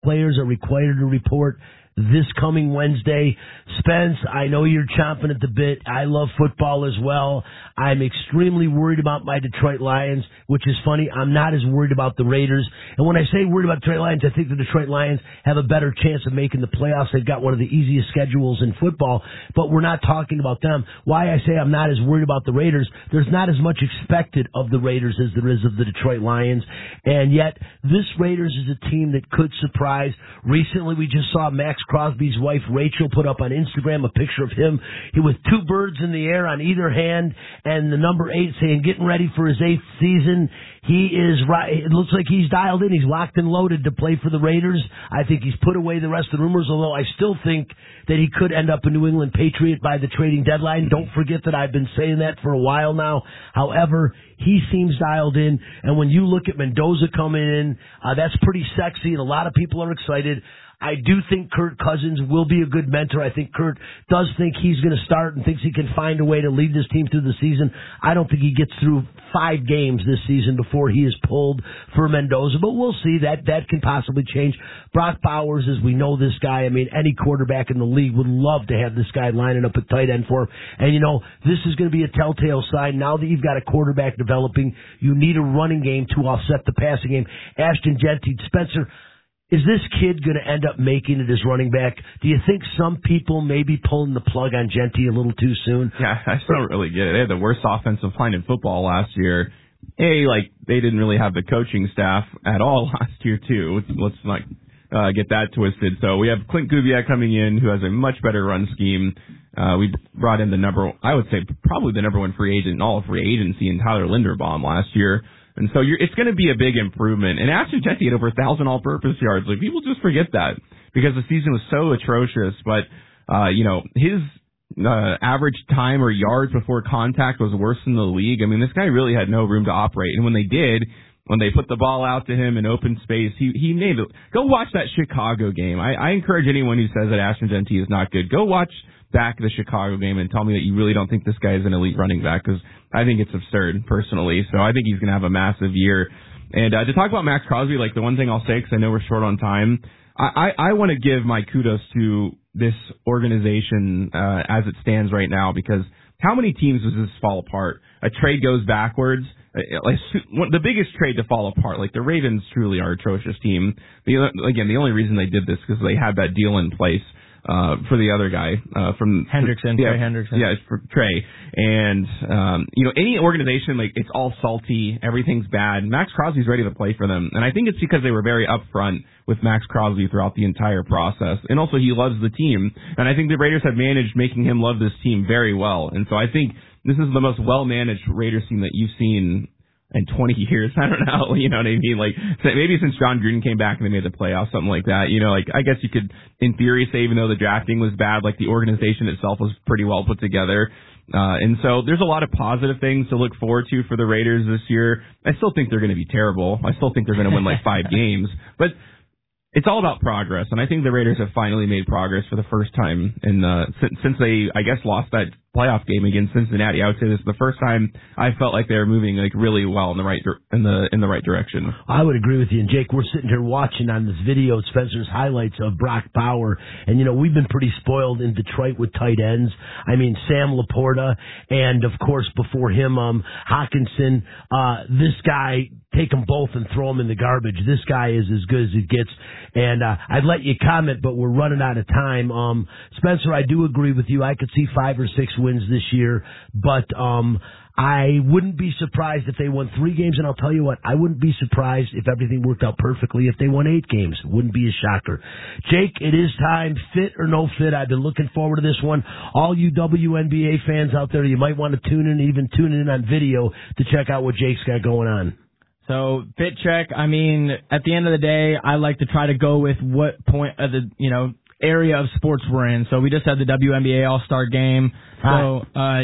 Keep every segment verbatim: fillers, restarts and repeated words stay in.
players are required to report this coming Wednesday. Spence, I know you're chomping at the bit. I love football as well. I'm extremely worried about my Detroit Lions, which is funny. I'm not as worried about the Raiders. And when I say worried about Detroit Lions, I think the Detroit Lions have a better chance of making the playoffs. They've got one of the easiest schedules in football, but we're not talking about them. Why I say I'm not as worried about the Raiders, there's not as much expected of the Raiders as there is of the Detroit Lions. And yet, this Raiders is a team that could surprise. Recently, we just saw Max Crosby's wife, Rachel, put up on Instagram a picture of him with two birds in the air on either hand and the number eight saying, getting ready for his eighth season. He is right. It looks like he's dialed in. He's locked and loaded to play for the Raiders. I think he's put away the rest of the rumors, although I still think that he could end up a New England Patriot by the trading deadline. Don't forget that I've been saying that for a while now. However, he seems dialed in, and when you look at Mendoza coming in, uh, that's pretty sexy, and a lot of people are excited. I do think Kirk Cousins will be a good mentor. I think Kirk does think he's going to start and thinks he can find a way to lead this team through the season. I don't think he gets through five games this season before he is pulled for Mendoza, but we'll see. That that can possibly change. Brock Bowers, as we know this guy, I mean, any quarterback in the league would love to have this guy lining up at tight end for him. And, you know, this is going to be a telltale sign. Now that you've got a quarterback developing, you need a running game to offset the passing game. Ashton Genty, Spencer, is this kid going to end up making it as running back? Do you think some people may be pulling the plug on Genty a little too soon? Yeah, I still don't really get it. They had the worst offensive line in football last year. A, like, they didn't really have the coaching staff at all last year, too. Let's not uh, get that twisted. So we have Clint Kubiak coming in, who has a much better run scheme. Uh, we brought in the number, I would say, probably the number one free agent in all of free agency in Tyler Linderbaum last year. And so you're, it's going to be a big improvement. And Ashton Genty had over one thousand all-purpose yards. Like, people just forget that because the season was so atrocious. But, uh, you know, his uh, average time or yards before contact was worse than the league. I mean, this guy really had no room to operate. And when they did, when they put the ball out to him in open space, he he made it. Go watch that Chicago game. I, I encourage anyone who says that Ashton Genty is not good, go watch back the Chicago game and tell me that you really don't think this guy is an elite running back, because I think it's absurd, personally. So I think he's going to have a massive year. And uh, to talk about Max Crosby, like, the one thing I'll say, because I know we're short on time, I, I, I want to give my kudos to this organization uh, as it stands right now, because how many teams does this fall apart? A trade goes backwards. Like, the biggest trade to fall apart, like, the Ravens truly are an atrocious team. The, again, the only reason they did this is because they had that deal in place uh for the other guy uh from Hendrickson, yeah, Trey Hendrickson. Yeah, it's for Trey. And um you know, any organization, like, it's all salty, everything's bad. Max Crosby's ready to play for them. And I think it's because they were very upfront with Max Crosby throughout the entire process. And also, he loves the team. And I think the Raiders have managed making him love this team very well. And so I think this is the most well-managed Raiders team that you've seen in twenty years. I don't know, you know what I mean? Like, maybe since John Gruden came back and they made the playoffs, something like that. You know, like, I guess you could, in theory, say even though the drafting was bad, like, the organization itself was pretty well put together. Uh, and so there's a lot of positive things to look forward to for the Raiders this year. I still think they're going to be terrible. I still think they're going to win like five games. But it's all about progress, and I think the Raiders have finally made progress for the first time in uh, since, since they, I guess, lost that playoff game against Cincinnati. I would say this is the first time I felt like they were moving, like, really well in the right in the in the right direction. I would agree with you. And Jake, we're sitting here watching on this video Spencer's highlights of Brock Bauer, and you know, we've been pretty spoiled in Detroit with tight ends. I mean, Sam Laporta, and of course before him, um, Hawkinson. Uh, this guy, take them both and throw them in the garbage. This guy is as good as it gets. And uh, I'd let you comment, but we're running out of time. Um, Spencer, I do agree with you. I could see five or six wins this year, but um, I wouldn't be surprised if they won three games. And I'll tell you what, I wouldn't be surprised if everything worked out perfectly if they won eight games. It wouldn't be a shocker. Jake, it is time, fit or no fit. I've been looking forward to this one. All you W N B A fans out there, you might want to tune in, even tune in on video to check out what Jake's got going on. So, fit check, I mean, at the end of the day, I like to try to go with what point of the, you know, area of sports we're in. So we just had the W N B A All-Star Game. So, uh,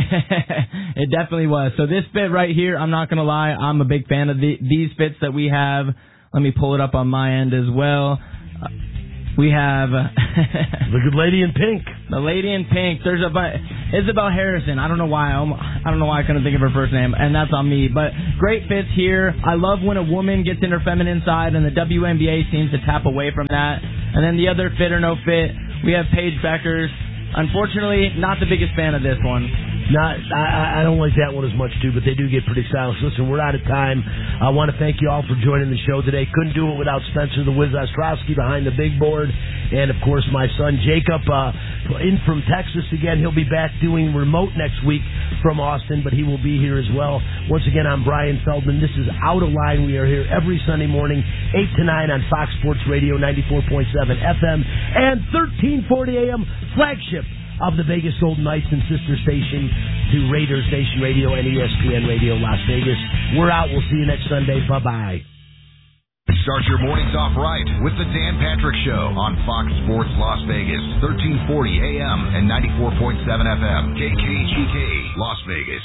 it definitely was. So this fit right here, I'm not going to lie, I'm a big fan of the, these fits that we have. Let me pull it up on my end as well. Uh, we have... the good lady in pink. The lady in pink. There's a Isabel Harrison. I don't know why. I'm, I don't know why I couldn't think of her first name, and that's on me. But great fits here. I love when a woman gets in her feminine side, and the W N B A seems to tap away from that. And then the other fit or no fit, we have Paige Beckers. Unfortunately, not the biggest fan of this one. Not, I, I don't like that one as much, too, but they do get pretty stylish. Listen, we're out of time. I want to thank you all for joining the show today. Couldn't do it without Spencer the Wiz Ostrowski behind the big board. And, of course, my son Jacob uh, in from Texas again. He'll be back doing remote next week from Austin, but he will be here as well. Once again, I'm Brian Feldman. This is Out of Line. We are here every Sunday morning, eight to nine on Fox Sports Radio, ninety-four point seven F M, and thirteen forty A M, flagship of the Vegas Golden Knights and sister station to Raiders Nation Radio and E S P N Radio Las Vegas. We're out. We'll see you next Sunday. Bye-bye. Start your mornings off right with the Dan Patrick Show on Fox Sports Las Vegas, thirteen forty A M and ninety-four point seven F M, K K G K, Las Vegas.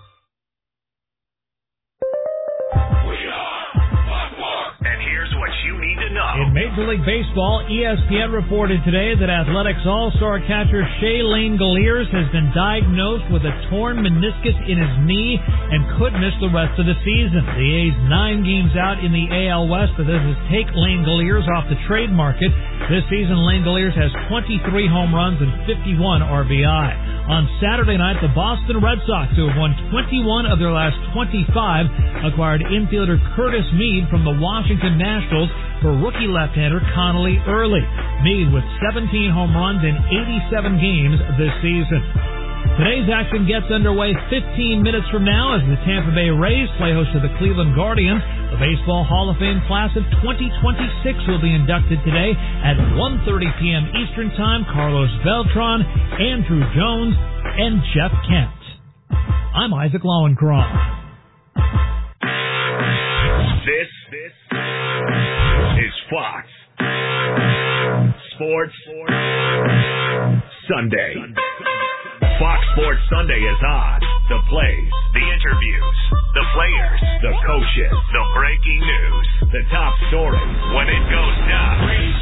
We are Fox Sports. And here's what you need to know. In Major League Baseball, E S P N reported today that Athletics All-Star catcher Shea Langeliers has been diagnosed with a torn meniscus in his knee and could miss the rest of the season. The A's nine games out in the A L West, but this is take Langeliers off the trade market. This season, Langeliers has twenty-three home runs and fifty-one R B I. On Saturday night, the Boston Red Sox, who have won twenty-one of their last twenty-five, acquired infielder Curtis Mead from the Washington Nationals for rookie left-hander Connolly Early. Mead with seventeen home runs in eighty-seven games this season. Today's action gets underway fifteen minutes from now as the Tampa Bay Rays play host to the Cleveland Guardians. The Baseball Hall of Fame class of twenty twenty-six will be inducted today at one thirty p.m. Eastern Time. Carlos Beltran, Andrew Jones, and Jeff Kent. I'm Isaac Lowenkron. This, this is Fox Sports Sunday. Fox Sports Sunday is on. The plays, the interviews, the players, the coaches, the breaking news, the top stories when it goes down.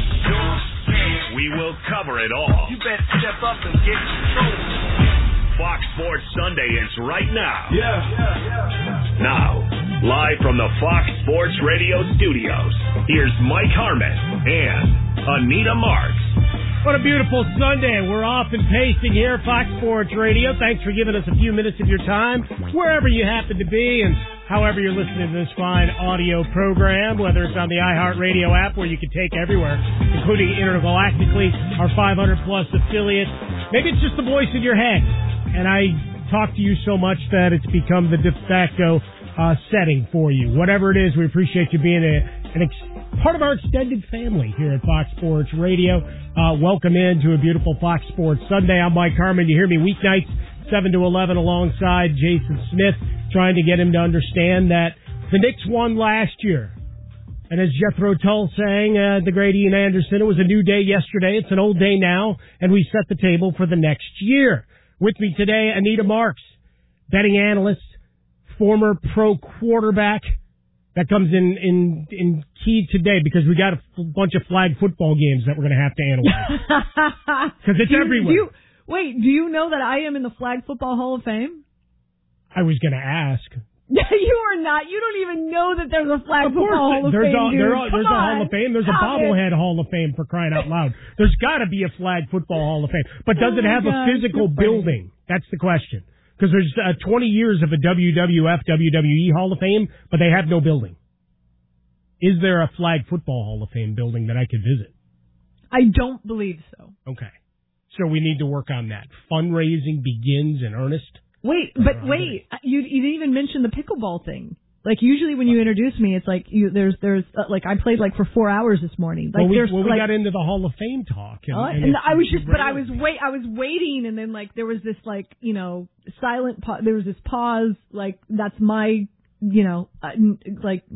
We will cover it all. You better step up and get control. Fox Sports Sunday is right now. Yeah. yeah, yeah. Now, live from the Fox Sports Radio studios, here's Mike Harmon and Anita Marks. What a beautiful Sunday. We're off and pacing here, Fox Sports Radio. Thanks for giving us a few minutes of your time, wherever you happen to be, and however you're listening to this fine audio program, whether it's on the iHeartRadio app, where you can take everywhere, including intergalactically, our five hundred plus affiliates. Maybe it's just the voice in your head, and I talk to you so much that it's become the de facto uh, setting for you. Whatever it is, we appreciate you being a, an ex- part of our extended family here at Fox Sports Radio. Uh, welcome in to a beautiful Fox Sports Sunday. I'm Mike Harmon. You hear me weeknights, seven to eleven, alongside Jason Smith, trying to get him to understand that the Knicks won last year. And as Jethro Tull sang, uh, the great Ian Anderson, it was a new day yesterday. It's an old day now, and we set the table for the next year. With me today, Anita Marks, betting analyst, former pro quarterback. That comes in, in, in key today because we got a f- bunch of flag football games that we're going to have to analyze. Because it's do, everywhere. Do you, wait, do you know that I am in the Flag Football Hall of Fame? I was going to ask. You are not. You don't even know that there's a Flag Of course, Football Hall of there's Fame, a, dude. there are, There's Come a Hall on. of Fame. There's a Stop bobblehead it. Hall of Fame, for crying out loud. There's got to be a Flag Football Hall of Fame. But does Oh it my have God, a physical you're funny. building? That's the question. Because there's uh, twenty years of a W W F, W W E Hall of Fame, but they have no building. Is there a Flag Football Hall of Fame building that I could visit? I don't believe so. Okay. So we need to work on that. Fundraising begins in earnest. Wait, but wait, you, you didn't even mention the pickleball thing. Like usually when you introduce me, it's like you there's there's uh, like I played like for four hours this morning. Like well, we, there's well, we like, got into the Hall of Fame talk, and, uh, and, and I was it's just, but I was rare. wait, I was waiting, and then like there was this like you know silent pause. There was this pause. Like that's my you know uh, n- like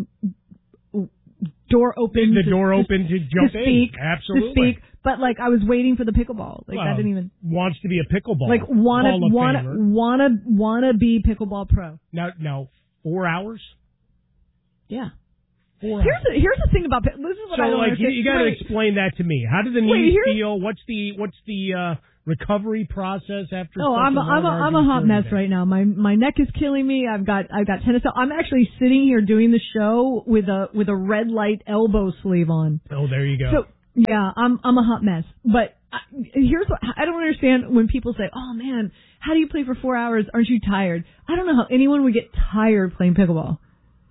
door open. The to, door to, open to jump to speak, in. Absolutely. To speak, but like I was waiting for the pickleball. Like well, that didn't even wants to be a pickleball. like wanna Hall of wanna Famer. wanna wanna be pickleball pro. Now, now four hours. Yeah. Four Here's hours. the, here's the thing about pick- this is what So, I don't like, you, understand. you got to Wait. explain that to me. How do the Wait, knees here's- feel? What's the what's the uh, recovery process after? Oh, such I'm a, a I'm a, long, I'm a hot arduous mess journey? right now. My my neck is killing me. I've got I've got tennis. I'm actually sitting here doing the show with a with a red light elbow sleeve on. Oh, there you go. So yeah, I'm I'm a hot mess. But I, here's what I don't understand when people say, "Oh man, how do you play for four hours? Aren't you tired?" I don't know how anyone would get tired playing pickleball.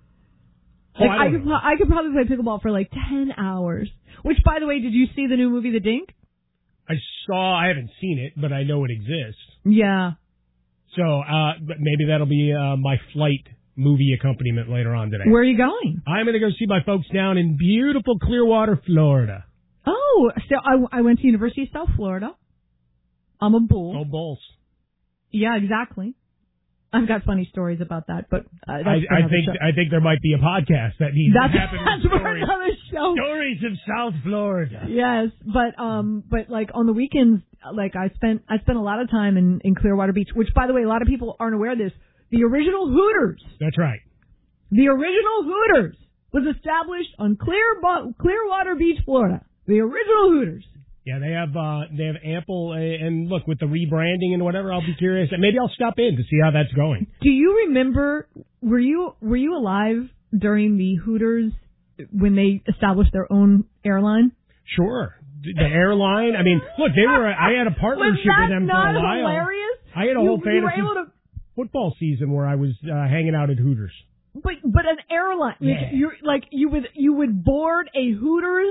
Oh, Like, I, I, don't could know. pro- I could probably play pickleball for like ten hours. Which, by the way, did you see the new movie The Dink? I saw. I haven't seen it, but I know it exists. Yeah. So uh, but maybe that'll be uh, my flight movie accompaniment later on today. Where are you going? I'm going to go see my folks down in beautiful Clearwater, Florida. Oh, so I, I went to University of South Florida. I'm a bull. Oh, Bulls. Yeah, exactly. I've got funny stories about that, but uh, that's I, for I another think show. I think there might be a podcast that needs That's, to happen. that's with for stories. another show. Stories of South Florida. Yes, but um, but like on the weekends, like I spent I spent a lot of time in in Clearwater Beach, which by the way, a lot of people aren't aware of this. The original Hooters, That's right. the original Hooters was established on Clear Clearwater Beach, Florida. The original Hooters. Yeah, they have uh, they have ample, uh, and look, with the rebranding and whatever, I'll be curious. Maybe I'll stop in to see how that's going. Do you remember? Were you were you alive during the Hooters when they established their own airline? Sure, the airline. I mean, look, they were. I had a partnership Was that with them not for a while. hilarious? I had a You- whole you were fantasy able to- football season where I was uh, hanging out at Hooters. But but an airline, like, Yeah. you like you would you would board a Hooters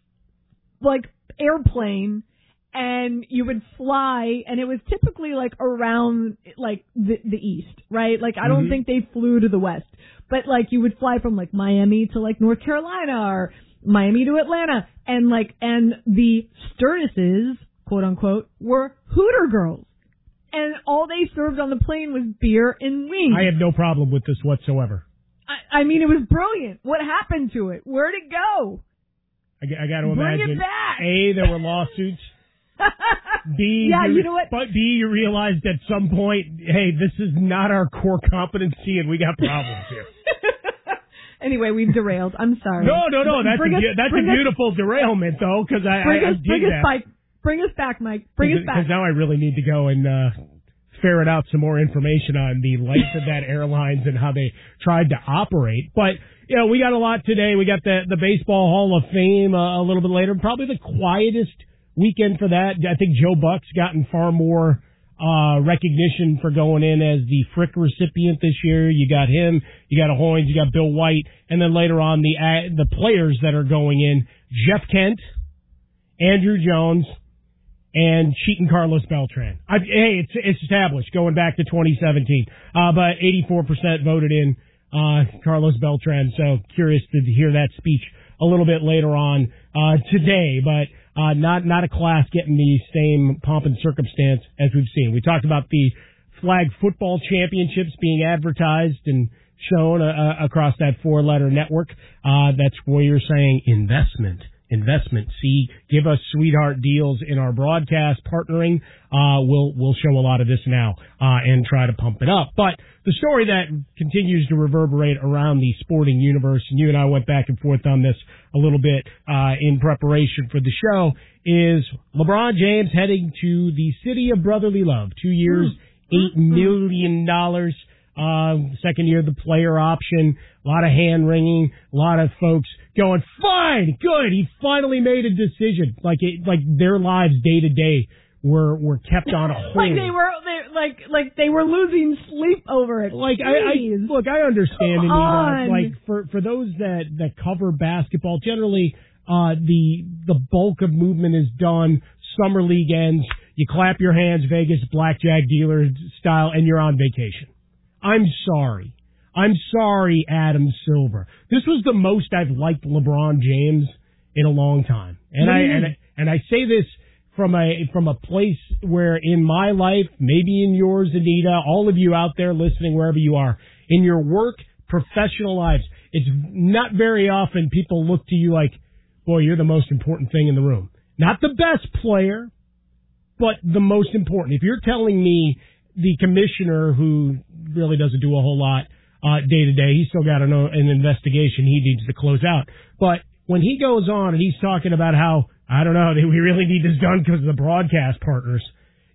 like airplane, and you would fly, and it was typically like around like the the east, right? Like I don't Mhm. think they flew to the west, but like you would fly from like Miami to like North Carolina or Miami to Atlanta, and like and the stewardesses, quote unquote, were Hooter girls. And all they served on the plane was beer and wings. I have no problem with this whatsoever. I, I mean, it was brilliant. What happened to it? Where'd it go? I, I got to Bring imagine. it back. A, there were lawsuits. B, Yeah, you know what? But B, you realized at some point, hey, this is not our core competency, and we got problems here. Anyway, we've derailed. I'm sorry. No, no, no. That's Bring a, us- that's a bring us- beautiful derailment, though, because I, Bring I, I us, dig bring us that. back. Bring us back, Mike. Bring us back. Because now I really need to go and uh, ferret out some more information on the length of that airlines and how they tried to operate. But, you know, we got a lot today. We got the, the Baseball Hall of Fame uh, a little bit later. Probably the quietest weekend for that. I think Joe Buck's gotten far more uh recognition for going in as the Frick recipient this year. You got him, you got Hoynes, you got Bill White, and then later on the uh, the players that are going in, Jeff Kent, Andrew Jones, and Cheatin' Carlos Beltran. I, hey, it's, it's established going back to twenty seventeen. Uh, but eighty-four percent voted in uh, Carlos Beltran. So curious to hear that speech a little bit later on uh, today. But uh, not not a class getting the same pomp and circumstance as we've seen. We talked about the flag football championships being advertised and shown uh, uh, across that four-letter network. Uh, that's where you're saying investment. Investment. See, give us sweetheart deals in our broadcast partnering. Uh, we'll, we'll show a lot of this now, uh, and try to pump it up. But the story that continues to reverberate around the sporting universe, and you and I went back and forth on this a little bit, uh, in preparation for the show, is LeBron James heading to the city of brotherly love. Two years, eight million dollars. Uh, second year, the player option, a lot of hand wringing, a lot of folks going, fine, good, he finally made a decision. Like it, like their lives day to day were, were kept on a hold. Like they were, they, like, like they were losing sleep over it. Like I, I look, I understand, Come Anita. on. Like for for those that that cover basketball, generally, uh, the the bulk of movement is done. Summer league ends, you clap your hands, Vegas blackjack dealer style, and you're on vacation. I'm sorry. I'm sorry, Adam Silver. This was the most I've liked LeBron James in a long time. And I, and I and I say this from a from a place where in my life, maybe in yours, Anita, all of you out there listening, wherever you are, in your work, professional lives, it's not very often people look to you like, boy, you're the most important thing in the room. Not the best player, but the most important. If you're telling me the commissioner, who really doesn't do a whole lot uh, day to day, he's still got an, an investigation he needs to close out. But when he goes on and he's talking about how, I don't know, we really need this done because of the broadcast partners,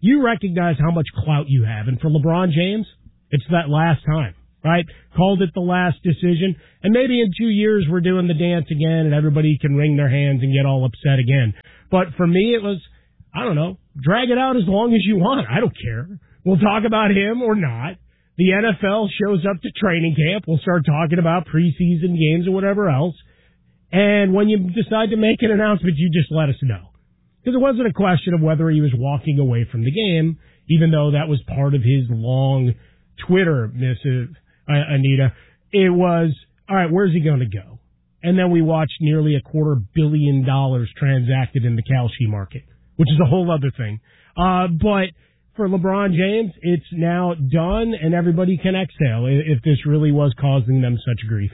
you recognize how much clout you have. And for LeBron James, it's that last time, right? Called it the last decision. And maybe in two years we're doing the dance again and everybody can wring their hands and get all upset again. But for me, it was, I don't know, drag it out as long as you want. I don't care. We'll talk about him or not. The N F L shows up to training camp. We'll start talking about preseason games or whatever else. And when you decide to make an announcement, you just let us know. Because it wasn't a question of whether he was walking away from the game, even though that was part of his long Twitter missive, uh, Anita. It was, all right, where's he going to go? And then we watched nearly a quarter billion dollars transacted in the Kalshi market, which is a whole other thing. Uh, but for LeBron James, it's now done, and everybody can exhale if this really was causing them such grief.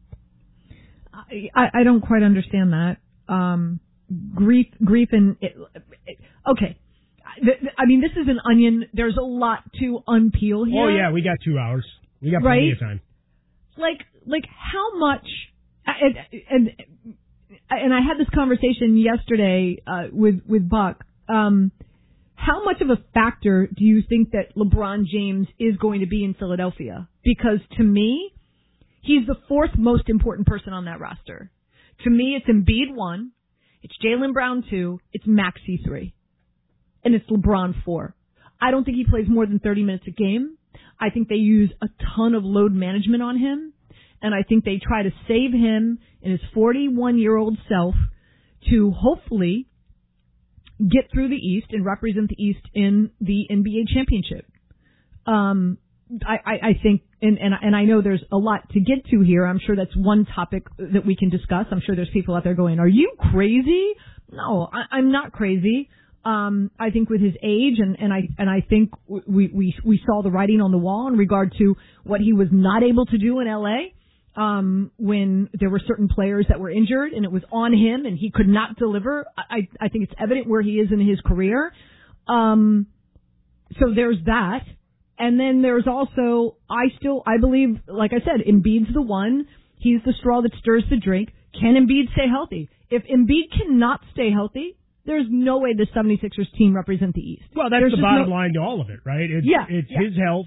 I, I don't quite understand that. Um, grief, grief, and it, it, okay. I mean, this is an onion. There's a lot to unpeel here. Oh yeah, we got two hours. We got plenty right? of time. Like, like how much? And and and I had this conversation yesterday uh, with with Buck. Um, how much of a factor do you think that LeBron James is going to be in Philadelphia? Because to me, he's the fourth most important person on that roster. To me, it's Embiid one, it's Jaylen Brown two, it's Maxey three, and it's LeBron four. I don't think he plays more than thirty minutes a game. I think they use a ton of load management on him, and I think they try to save him and his forty-one-year-old self to hopefully get through the East and represent the East in the N B A championship. Um, I, I, I think, and, and, and I know there's a lot to get to here. I'm sure that's one topic that we can discuss. I'm sure there's people out there going, are you crazy? No, I, I'm not crazy. Um, I think with his age, and, and I and I think we, we we saw the writing on the wall in regard to what he was not able to do in L A um, when there were certain players that were injured, and it was on him, and he could not deliver. I, I think it's evident where he is in his career. Um, so there's that, and then there's also I still I believe, like I said, Embiid's the one. He's the straw that stirs the drink. Can Embiid stay healthy? If Embiid cannot stay healthy, there's no way the seventy-sixers team represent the East. Well, that's There's the bottom no... line to all of it, right? It's, yeah, it's yeah. his health,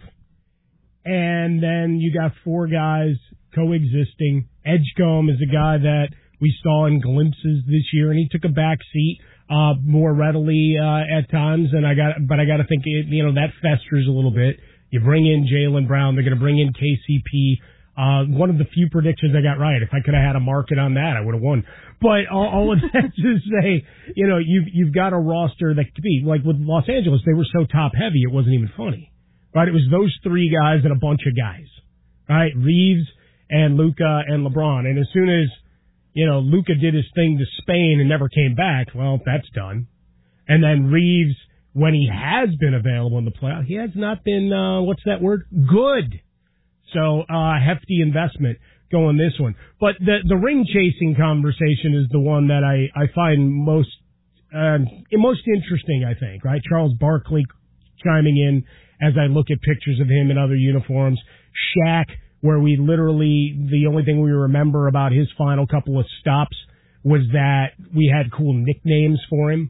and then you got four guys coexisting. Edgecombe is a guy that we saw in glimpses this year, and he took a back seat uh, more readily uh, at times. And I got, but I got to think, it, you know, that festers a little bit. You bring in Jaylen Brown. They're going to bring in K C P. Uh, one of the few predictions I got right. If I could have had a market on that, I would have won. But all, all of that to say, you know, you've, you've got a roster that could be, like with Los Angeles, they were so top heavy, it wasn't even funny, right? It was those three guys and a bunch of guys, right? Reeves and Luka and LeBron. And as soon as, you know, Luka did his thing to Spain and never came back, well, that's done. And then Reeves, when he has been available in the playoff, he has not been, uh, what's that word? Good. So, uh, hefty investment going this one. But the, the ring chasing conversation is the one that I, I find most, uh, most interesting, I think, right? Charles Barkley chiming in as I look at pictures of him in other uniforms. Shaq, where we literally, the only thing we remember about his final couple of stops was that we had cool nicknames for him.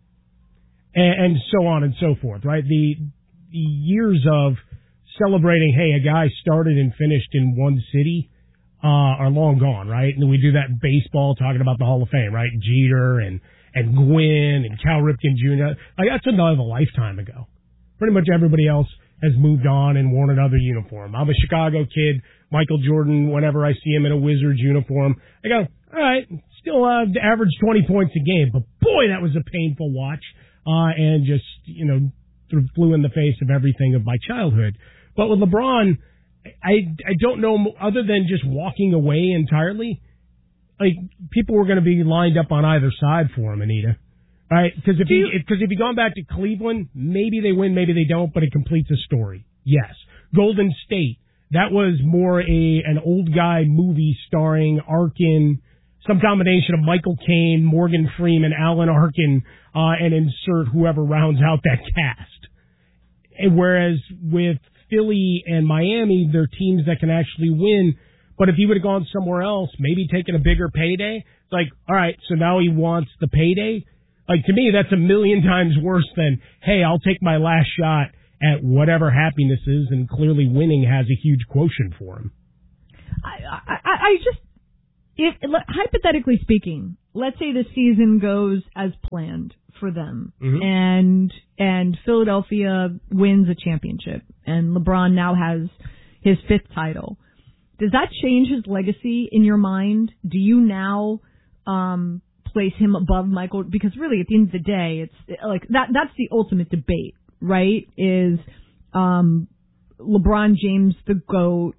And, and so on and so forth, right? The, the years of celebrating, hey, a guy started and finished in one city, uh, are long gone, right? And we do that in baseball, talking about the Hall of Fame, right? Jeter and, and Gwynn and Cal Ripken Junior Like, that's another lifetime ago. Pretty much everybody else has moved on and worn another uniform. I'm a Chicago kid. Michael Jordan, whenever I see him in a Wizards uniform, I go, all right, still, uh, average twenty points a game, but boy, that was a painful watch, uh, and just, you know, sort of flew in the face of everything of my childhood. But with LeBron, I, I don't know, other than just walking away entirely, like, people were going to be lined up on either side for him, Anita. Right? Because if, he, if, if he gone back to Cleveland, maybe they win, maybe they don't, but it completes a story. Yes. Golden State, that was more a an old guy movie starring Arkin, some combination of Michael Caine, Morgan Freeman, Alan Arkin, uh, and insert whoever rounds out that cast. And whereas with Philly and Miami, they're teams that can actually win. But if he would have gone somewhere else, maybe taken a bigger payday, it's like, all right, so now he wants the payday. Like, to me, that's a million times worse than, hey, I'll take my last shot at whatever happiness is, and clearly winning has a huge quotient for him. I, I, I just, if hypothetically speaking, let's say the season goes as planned for them, mm-hmm. and and Philadelphia wins a championship, and LeBron now has his fifth title. Does that change his legacy in your mind? Do you now um, place him above Michael? Because really, at the end of the day, it's like that. That's the ultimate debate, right? Is um, LeBron James the GOAT?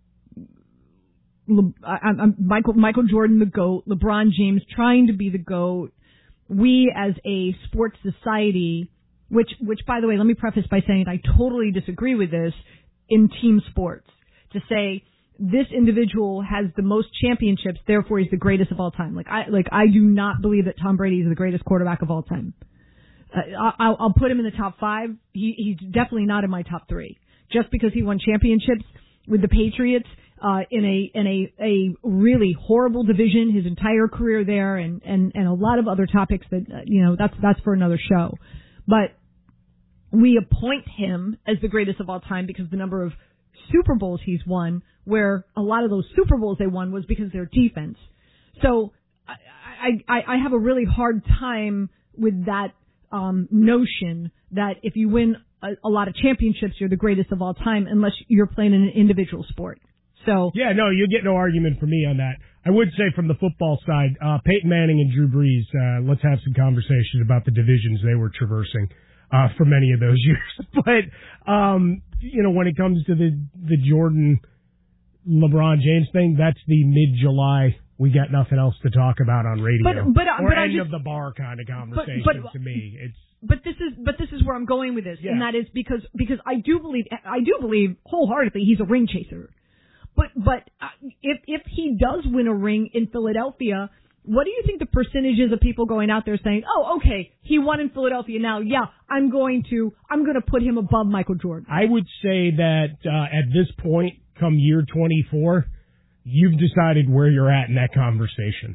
Le, I, I'm Michael Michael Jordan the GOAT? LeBron James trying to be the GOAT? We as a sports society, which which by the way, let me preface by saying I totally disagree with this in team sports. To say this individual has the most championships, therefore he's the greatest of all time. Like I, like I do not believe that Tom Brady is the greatest quarterback of all time. Uh, I'll, I'll put him in the top five. He, he's definitely not in my top three. Just because he won championships with the Patriots uh, in a in a, a really horrible division his entire career there, and, and, and a lot of other topics that uh, you know that's that's for another show. But we appoint him as the greatest of all time because the number of Super Bowls he's won, where a lot of those Super Bowls they won was because of their defense. So I, I, I have a really hard time with that um, notion that if you win a, a lot of championships, you're the greatest of all time, unless you're playing in an individual sport. So yeah, no, you get no argument from me on that. I would say from the football side, uh, Peyton Manning and Drew Brees, uh, let's have some conversations about the divisions they were traversing uh, for many of those years. But um, you know, when it comes to the the Jordan LeBron James thing, that's the mid-July, we got nothing else to talk about on radio. But, but, or but end just, of the bar kind of conversation but, but, to me. It's But this is but this is where I'm going with this, yeah. And that is because because I do believe I do believe wholeheartedly he's a ring chaser. But but if if he does win a ring in Philadelphia, what do you think the percentages of people going out there saying, "Oh, okay, he won in Philadelphia now. Yeah, I'm going to I'm going to put him above Michael Jordan." I would say that uh, at this point, come year twenty-four, you've decided where you're at in that conversation.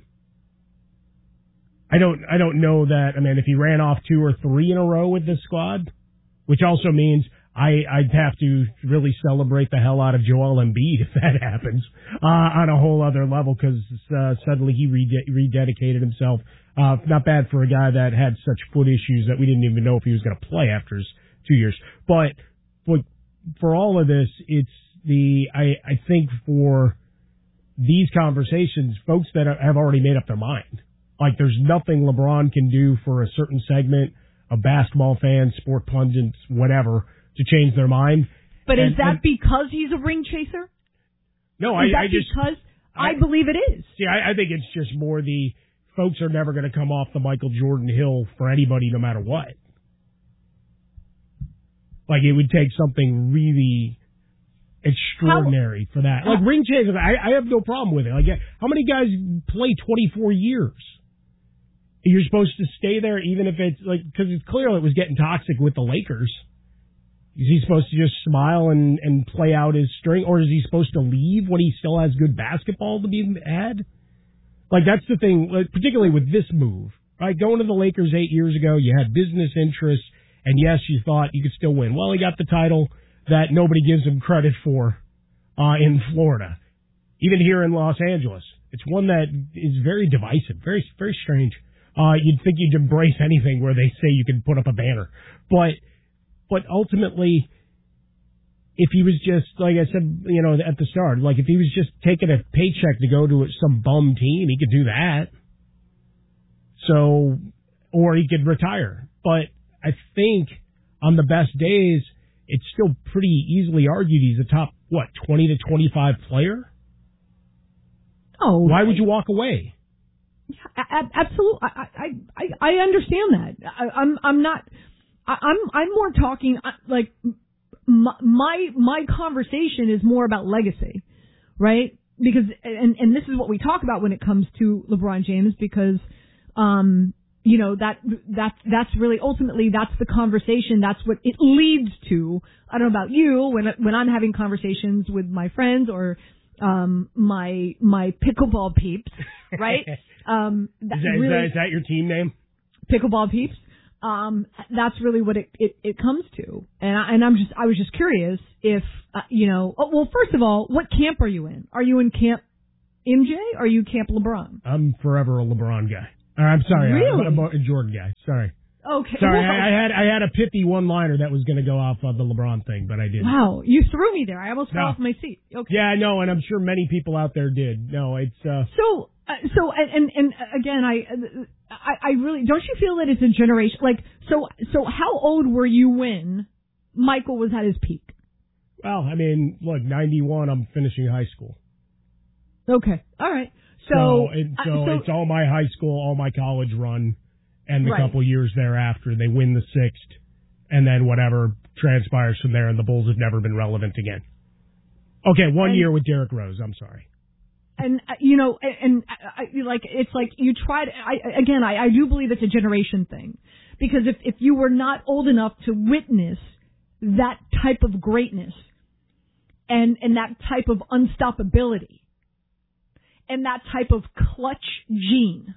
I don't I don't know that. I mean, if he ran off two or three in a row with this squad, which also means I, I'd have to really celebrate the hell out of Joel Embiid if that happens uh, on a whole other level, because uh, suddenly he rede- rededicated himself. Uh, not bad for a guy that had such foot issues that we didn't even know if he was going to play after his two years. But, but for all of this, it's the I, I think for these conversations, folks that have already made up their mind. Like, there's nothing LeBron can do for a certain segment of basketball fans, sport pundits, whatever, to change their mind. But and, is that and, because he's a ring chaser? No, is I, that I just because I, I believe it is. See, I, I think it's just more the folks are never going to come off the Michael Jordan hill for anybody, no matter what. Like, it would take something really extraordinary how, for that. Like, ring chasers, I, I have no problem with it. Like, how many guys play twenty-four years? You're supposed to stay there even if it's like, because it's clear it was getting toxic with the Lakers. Is he supposed to just smile and, and play out his string, or is he supposed to leave when he still has good basketball to be had? Like, that's the thing, like, particularly with this move. Right, going to the Lakers eight years ago, you had business interests, and yes, you thought you could still win. Well, he got the title that nobody gives him credit for uh, in Florida, even here in Los Angeles. It's one that is very divisive, very very strange. Uh, you'd think you'd embrace anything where they say you can put up a banner. But but ultimately, if he was just, like I said, you know, at the start, like if he was just taking a paycheck to go to some bum team, he could do that. So, or he could retire. But I think on the best days, it's still pretty easily argued he's a top, what, twenty to twenty-five player? Oh. Why would you walk away? Absolutely, I, I I I understand that. I, I'm I'm not. I, I'm I'm more talking like my, my my conversation is more about legacy, right? Because and and this is what we talk about when it comes to LeBron James, because um you know that that that's really ultimately that's the conversation. That's what it leads to. I don't know about you when when I'm having conversations with my friends or um my my pickleball peeps, right? Um, is, that, really, is, that, is that your team name? pickleball peeps. Um, that's really what it, it, it comes to. And I, and I'm just, I was just curious if, uh, you know, oh, well, first of all, what camp are you in? Are you in camp M J or are you camp LeBron? I'm forever a LeBron guy. Or, I'm sorry, really? I'm a Jordan guy. Sorry. Okay. Sorry, well, I, I had I had a pithy one-liner that was going to go off of the LeBron thing, but I didn't. Wow, you threw me there. I almost no. fell off my seat. Okay. Yeah, I know, and I'm sure many people out there did. No, it's uh So, uh, so, and, and, and again, I, I, I really, don't you feel that it's a generation, like, so, so how old were you when Michael was at his peak? Well, I mean, look, ninety-one, I'm finishing high school. Okay. All right. So, so, it, so, uh, so it's all my high school, all my college run, and the right. couple years thereafter. They win the sixth, and then whatever transpires from there, and the Bulls have never been relevant again. Okay, one and, year with Derrick Rose. I'm sorry. And, uh, you know, and, and uh, like, it's like you tried, I, again, I, I do believe it's a generation thing. Because if, if you were not old enough to witness that type of greatness and, and that type of unstoppability and that type of clutch gene,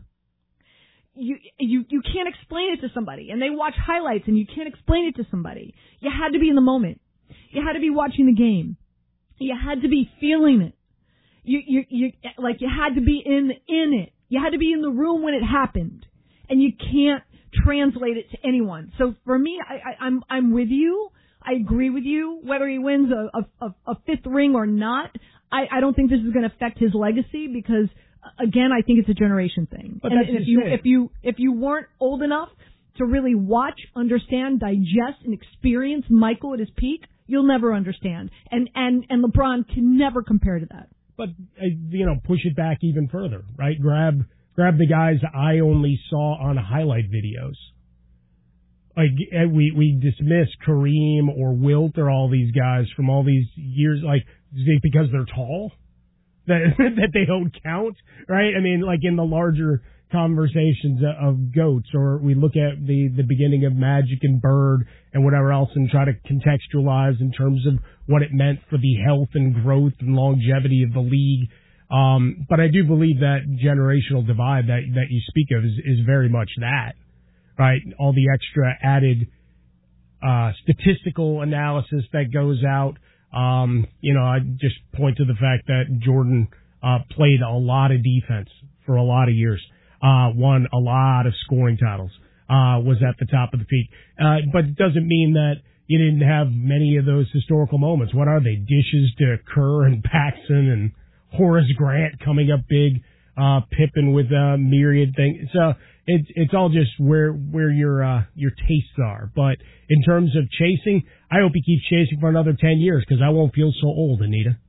you, you, you can't explain it to somebody. And they watch highlights and you can't explain it to somebody. You had to be in the moment. You had to be watching the game. You had to be feeling it. You, you, you, like you had to be in, in it. You had to be in the room when it happened. And you can't translate it to anyone. So for me, I, I, I'm, I'm with you. I agree with you. Whether he wins a, a, a fifth ring or not, I, I don't think this is going to affect his legacy because, again, I think it's a generation thing. But and that's if just you, it. if you, if you weren't old enough to really watch, understand, digest, and experience Michael at his peak, you'll never understand. And, and, and LeBron can never compare to that. But, uh, you know, push it back even further, right? Grab grab the guys I only saw on highlight videos. Like, we, we dismiss Kareem or Wilt or all these guys from all these years, like, because they're tall? That, that they don't count, right? I mean, like in the larger conversations of GOATs, or we look at the, the beginning of Magic and Bird and whatever else and try to contextualize in terms of what it meant for the health and growth and longevity of the league. Um, but I do believe that generational divide that, that you speak of is, is very much that, right? All the extra added, uh, statistical analysis that goes out. Um, you know, I just point to the fact that Jordan, uh, played a lot of defense for a lot of years. Uh, won a lot of scoring titles, uh, was at the top of the peak. Uh, but it doesn't mean that you didn't have many of those historical moments. What are they? Dishes to Kerr and Paxson and Horace Grant coming up big, uh, Pippen with a myriad things. So it's, it's all just where, where your, uh, your tastes are. But in terms of chasing, I hope he keeps chasing for another ten years because I won't feel so old, Anita.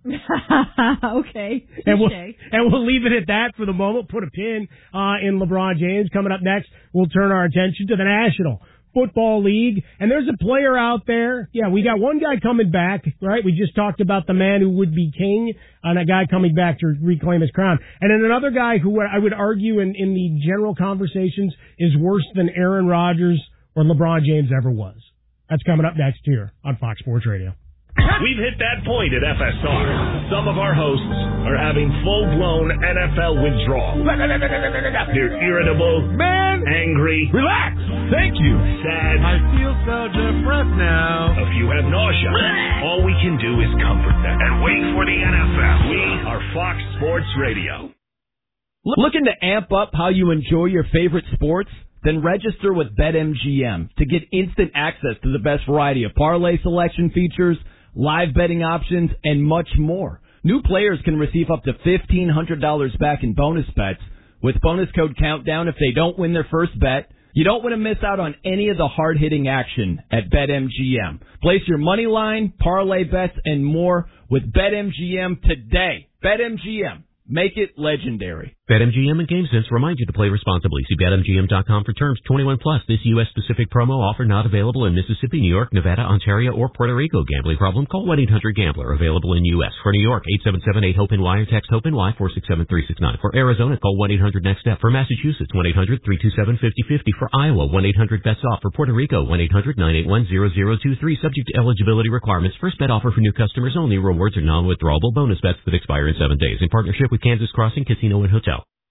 Okay. And we'll, and we'll leave it at that for the moment. Put a pin uh, in LeBron James. Coming up next, we'll turn our attention to the National Football League. And there's a player out there. Yeah, we got one guy coming back, right? We just talked about the man who would be king and a guy coming back to reclaim his crown. And then another guy who I would argue in, in the general conversations is worse than Aaron Rodgers or LeBron James ever was. That's coming up next here on Fox Sports Radio. We've hit that point at F S R. Some of our hosts are having full-blown N F L withdrawal. They're irritable, man, angry, relax, thank you, sad. I feel so depressed now. A few have nausea. All we can do is comfort them and wait for the N F L. We are Fox Sports Radio. Looking to amp up how you enjoy your favorite sports? Then register with BetMGM to get instant access to the best variety of parlay selection features, live betting options, and much more. New players can receive up to fifteen hundred dollars back in bonus bets with bonus code COUNTDOWN if they don't win their first bet. You don't want to miss out on any of the hard-hitting action at BetMGM. Place your money line, parlay bets, and more with BetMGM today. BetMGM. Make it legendary. BetMGM and GameSense remind you to play responsibly. See Bet M G M dot com for terms. twenty-one plus. This U S-specific promo offer not available in Mississippi, New York, Nevada, Ontario, or Puerto Rico. Gambling problem? Call one eight hundred gambler. Available in U S. For New York, eight seven seven eight HOPE-NY or text HOPE-NY four six seven three six nine. For Arizona, call one eight hundred next step. For Massachusetts, one eight hundred three two seven five zero five zero. For Iowa, one eight hundred bets off. For Puerto Rico, one eight hundred nine eight one zero zero two three. Subject to eligibility requirements. First bet offer for new customers only. Rewards are non-withdrawable bonus bets that expire in seven days. In partnership with Kansas Crossing Casino and Hotel.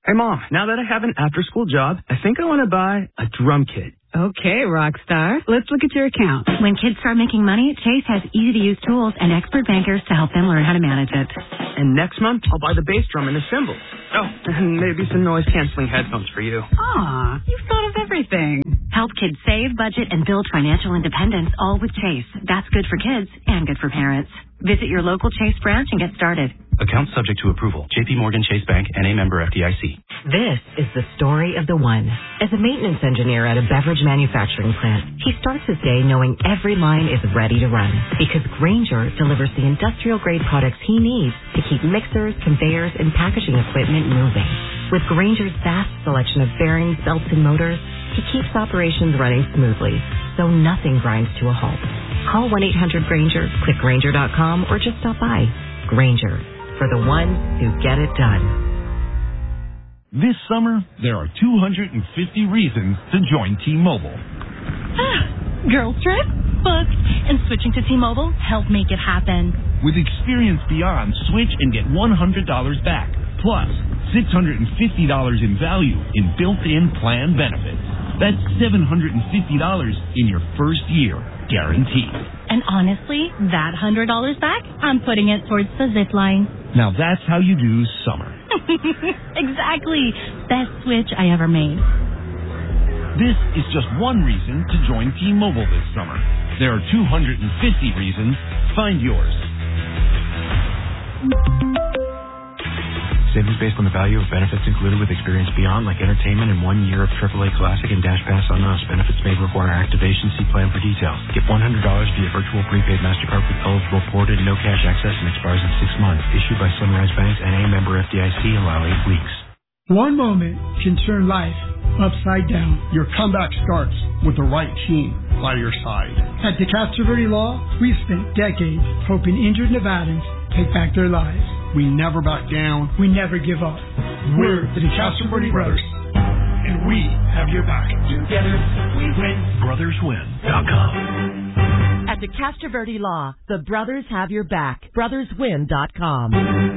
Hey, Mom, now that I have an after-school job, I think I want to buy a drum kit. Okay, Rockstar. Let's look at your account. When kids start making money, Chase has easy-to-use tools and expert bankers to help them learn how to manage it. And next month, I'll buy the bass drum and the cymbals. Oh, and maybe some noise-canceling headphones for you. Aw, you've thought of everything. Help kids save, budget, and build financial independence, all with Chase. That's good for kids and good for parents. Visit your local Chase branch and get started. Account subject to approval. J P Morgan Chase Bank, N A member F D I C. This is the story of the one. As a maintenance engineer at a beverage manufacturing plant, he starts his day knowing every line is ready to run. Because Grainger delivers the industrial-grade products he needs to keep mixers, conveyors, and packaging equipment moving. With Grainger's vast selection of bearings, belts, and motors, he keeps operations running smoothly, so nothing grinds to a halt. Call one eight hundred Grainger, click Grainger dot com, or just stop by. Grainger, for the ones who get it done. This summer, there are two hundred fifty reasons to join T-Mobile. Girls trip? Booked. And switching to T-Mobile helped make it happen. With Experience Beyond, switch and get one hundred dollars back, plus six hundred fifty dollars in value in built-in plan benefits. That's seven hundred fifty dollars in your first year, guaranteed. And honestly, that one hundred dollars back, I'm putting it towards the zip line. Now that's how you do summer. Exactly. Best switch I ever made. This is just one reason to join T-Mobile this summer. There are two hundred fifty reasons. Find yours. Savings based on the value of benefits included with Experience Beyond, like entertainment and one year of triple A Classic and Dash Pass on us. Benefits may require activation. See plan for details. Get one hundred dollars via virtual prepaid MasterCard with eligible ported, no cash access, and expires in six months. Issued by Sunrise Banks, N A member F D I C. Allow eight weeks. One moment can turn life upside down. Your comeback starts with the right team by your side. At DeCastro Verde Law, we've spent decades helping injured Nevadans take back their lives. We never back down. We never give up. We're the DeCastro Verde Brothers, and we have your back. Together, we win. brothers win dot com. At DeCastro Verde Law, the brothers have your back. brothers win dot com.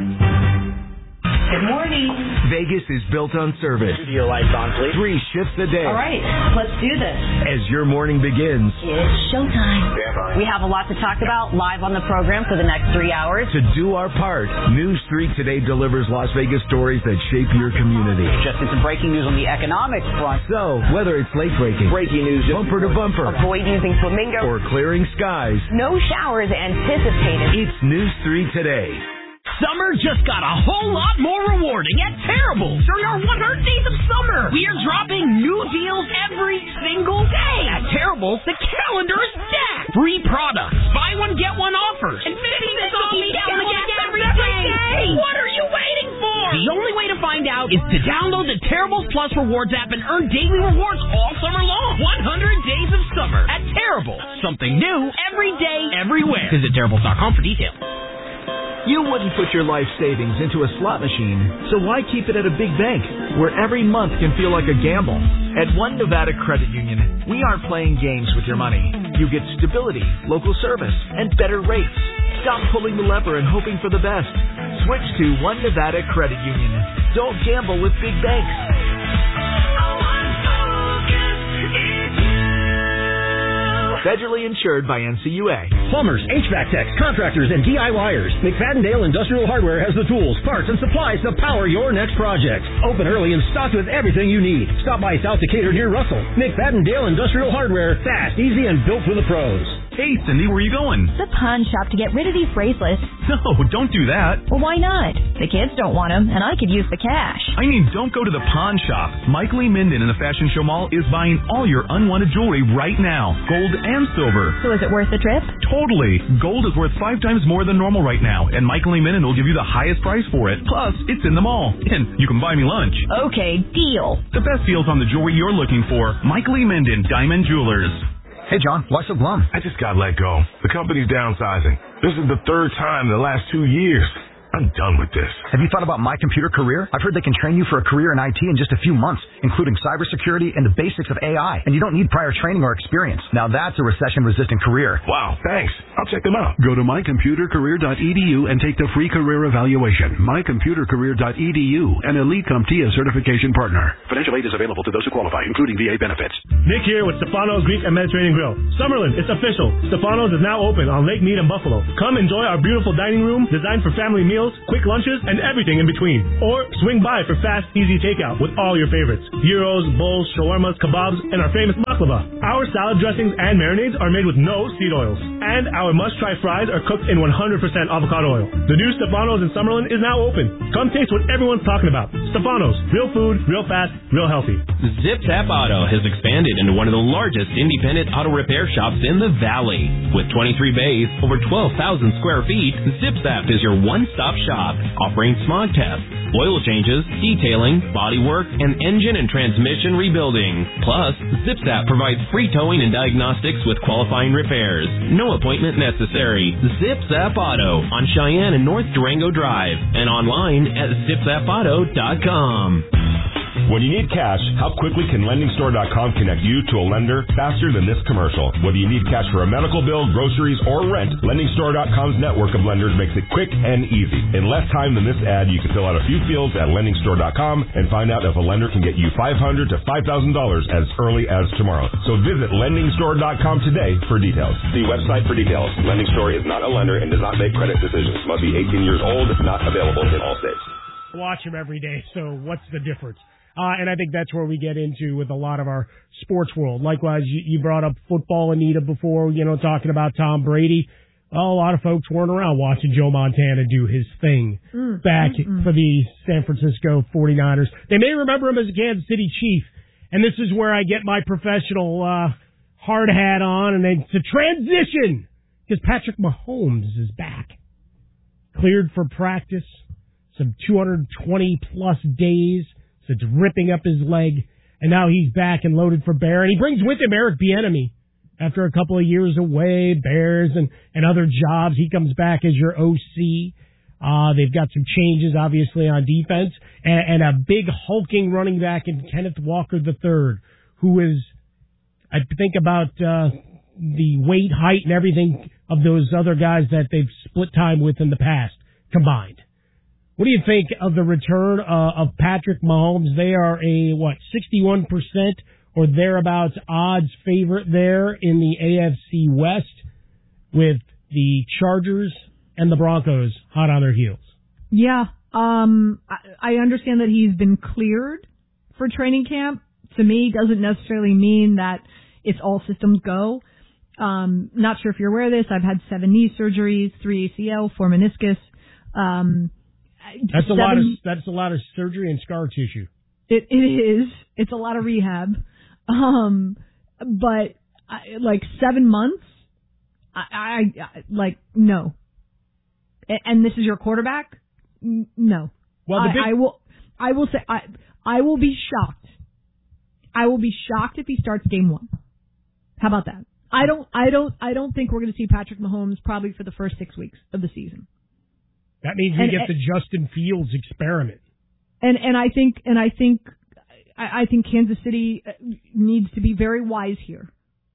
Good morning. Vegas is built on service. Studio lights on, please. Three shifts a day. All right, let's do this. As your morning begins. It's showtime. We have a lot to talk about live on the program for the next three hours. To do our part, News three Today delivers Las Vegas stories that shape your community. Just in some breaking news on the economics front. So, whether it's late breaking, breaking news, bumper to bumper, avoid using flamingo, or clearing skies, no showers anticipated. It's News three Today. Summer just got a whole lot more rewarding at Terrible. During our one hundred days of summer, we are dropping new deals every single day. At Terrible, the calendar is stacked. Free products, buy one, get one offers, and fifty cents off each gallon of gas every day. What are you waiting for? The only way to find out is to download the Terrible Plus Rewards app and earn daily rewards all summer long. one hundred days of summer at Terrible. Something new every day, everywhere. Visit Terrible dot com for details. You wouldn't put your life savings into a slot machine, so why keep it at a big bank, where every month can feel like a gamble? At One Nevada Credit Union, we aren't playing games with your money. You get stability, local service, and better rates. Stop pulling the lever and hoping for the best. Switch to One Nevada Credit Union. Don't gamble with big banks. Federally insured by N C U A. Plumbers, H V A C techs, contractors, and DIYers. McFadden-Dale Industrial Hardware has the tools, parts, and supplies to power your next project. Open early and stocked with everything you need. Stop by South Decatur near Russell. McFadden-Dale Industrial Hardware. Fast, easy, and built for the pros. Hey, Cindy, where are you going? The pawn shop to get rid of these bracelets. No, don't do that. Well, why not? The kids don't want them, and I could use the cash. I mean, don't go to the pawn shop. Mike Lee Minden in the Fashion Show Mall is buying all your unwanted jewelry right now, gold and silver. So is it worth the trip? Totally. Gold is worth five times more than normal right now, and Mike Lee Minden will give you the highest price for it. Plus, it's in the mall, and you can buy me lunch. Okay, deal. The best deals on the jewelry you're looking for. Mike Lee Minden, Diamond Jewelers. Hey, John, why so glum? I just got let go. The company's downsizing. This is the third time in the last two years. I'm done with this. Have you thought about My Computer Career? I've heard they can train you for a career in I T in just a few months, including cybersecurity and the basics of A I. And you don't need prior training or experience. Now that's a recession-resistant career. Wow, thanks. I'll check them out. Go to my computer career dot e d u and take the free career evaluation. my computer career dot e d u, an Elite CompTIA certification partner. Financial aid is available to those who qualify, including V A benefits. Nick here with Stefano's Greek and Mediterranean Grill. Summerlin, it's official. Stefano's is now open on Lake Mead in Buffalo. Come enjoy our beautiful dining room designed for family meals, quick lunches, and everything in between. Or swing by for fast, easy takeout with all your favorites. Gyros, bowls, shawarmas, kebabs, and our famous baklava. Our salad dressings and marinades are made with no seed oils. And our must-try fries are cooked in one hundred percent avocado oil. The new Stefano's in Summerlin is now open. Come taste what everyone's talking about. Stefano's. Real food, real fast, real healthy. Zip Tap Auto has expanded into one of the largest independent auto repair shops in the Valley. With twenty-three bays, over twelve thousand square feet, Zip Tap is your one-stop shop, offering smog tests, oil changes, detailing, bodywork, and engine and transmission rebuilding. Plus, ZipZap provides free towing and diagnostics with qualifying repairs. No appointment necessary. ZipZap Auto on Cheyenne and North Durango Drive and online at zip zap auto dot com. When you need cash, how quickly can lending store dot com connect you to a lender faster than this commercial? Whether you need cash for a medical bill, groceries, or rent, lending store dot com's network of lenders makes it quick and easy. In less time than this ad, you can fill out a few fields at lending store dot com and find out if a lender can get you five hundred dollars to five thousand dollars as early as tomorrow. So visit lending store dot com today for details. See website for details. Lending Store is not a lender and does not make credit decisions. Must be eighteen years old, not available in all states. Watch him every day, so what's the difference? Uh, and I think that's where we get into with a lot of our sports world. Likewise, you, you brought up football, Anita, before, you know, talking about Tom Brady. Well, a lot of folks weren't around watching Joe Montana do his thing mm, back mm, for the San Francisco forty-niners. They may remember him as a Kansas City Chief. And this is where I get my professional uh, hard hat on, and it's a transition because Patrick Mahomes is back. Cleared for practice, some two hundred twenty plus days. So it's ripping up his leg, and now he's back and loaded for Bear. And he brings with him Eric Bieniemy. After a couple of years away, Bears and, and other jobs, he comes back as your O C. Uh, they've got some changes, obviously, on defense, and, and a big hulking running back in Kenneth Walker the third, who is, I think about uh, the weight, height, and everything of those other guys that they've split time with in the past combined. What do you think of the return uh, of Patrick Mahomes? They are a, what, sixty-one percent or thereabouts odds favorite there in the A F C West with the Chargers and the Broncos hot on their heels. Yeah, um, I, I understand that he's been cleared for training camp. To me, doesn't necessarily mean that it's all systems go. Um, not sure if you're aware of this. I've had seven knee surgeries, three A C L, four meniscus. Um, That's seven, a lot of that's a lot of surgery and scar tissue. It it is. It's a lot of rehab. Um, but I, like seven months, I, I, I like no. And, and this is your quarterback? No. Well, the I, big... I will. I will say I I will be shocked. I will be shocked if he starts game one. How about that? I don't. I don't. I don't think we're going to see Patrick Mahomes probably for the first six weeks of the season. That means we and, get the Justin Fields experiment. And and I think and I think I, I think Kansas City needs to be very wise here,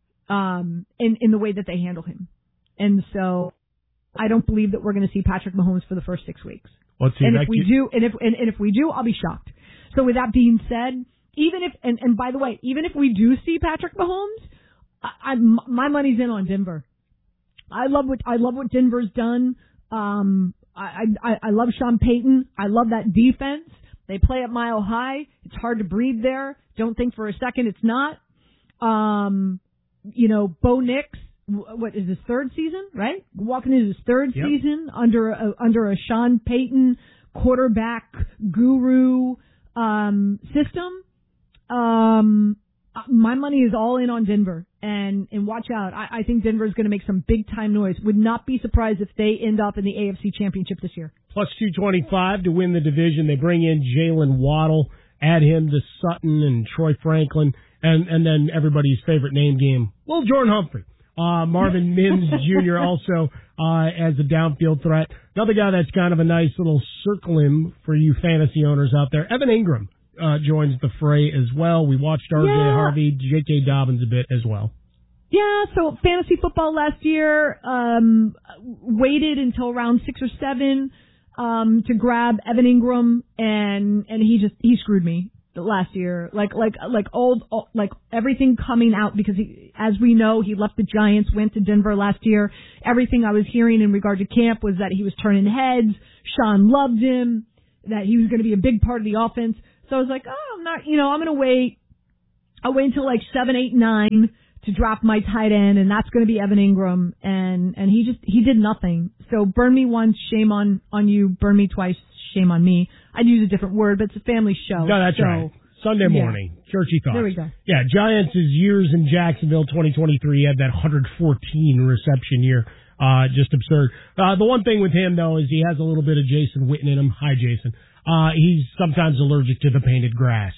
um, in in the way that they handle him. And so I don't believe that we're going to see Patrick Mahomes for the first six weeks. Let's see. And if we get... do, and if and, and if we do, I'll be shocked. So with that being said, even if and, and by the way, even if we do see Patrick Mahomes, I, I, my money's in on Denver. I love what I love what Denver's done. Um, I, I, I love Sean Payton. I love that defense. They play at Mile High. It's hard to breathe there. Don't think for a second it's not. Um, you know, Bo Nix, what is his third season, right? Walking into his third yep. season under a, under a Sean Payton quarterback guru um, system. Um, my money is all in on Denver. And, and watch out. I, I think Denver is going to make some big time noise. Would not be surprised if they end up in the A F C Championship this year. Plus two twenty-five to win the division. They bring in Jalen Waddle, add him to Sutton and Troy Franklin, and, and then everybody's favorite name game, well, Jordan Humphrey. Uh, Marvin Mims Junior also uh, as a downfield threat. Another guy that's kind of a nice little circle him for you fantasy owners out there. Evan Ingram uh, joins the fray as well. We watched R J Yeah. Harvey, J K. Dobbins a bit as well. Yeah, so fantasy football last year, um, waited until round six or seven, um, to grab Evan Ingram, and, and he just, he screwed me last year. Like, like, like old, like everything coming out because he, as we know, he left the Giants, went to Denver last year. Everything I was hearing in regard to camp was that he was turning heads. Sean loved him, that he was going to be a big part of the offense. So I was like, oh, I'm not, you know, I'm going to wait. I'll wait until like seven, eight, nine. To drop my tight end, and that's going to be Evan Ingram, and and he just he did nothing. So burn me once, shame on on you. Burn me twice, shame on me. I'd use a different word, but it's a family show. No, that's so, right. Sunday morning, yeah. churchy thoughts. There we go. Yeah, Giants' years in Jacksonville, twenty twenty-three, had that one hundred fourteen reception year. Uh, just absurd. Uh, the one thing with him though is he has a little bit of Jason Witten in him. Hi, Jason. Uh, he's sometimes allergic to the painted grass.